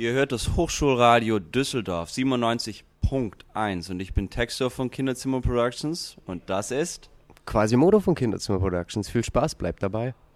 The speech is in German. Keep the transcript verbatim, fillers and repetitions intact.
Ihr hört das Hochschulradio Düsseldorf siebenundneunzig Punkt eins und ich bin Textor von Kinderzimmer Productions und das ist Quasimodo von Kinderzimmer Productions. Viel Spaß, bleibt dabei.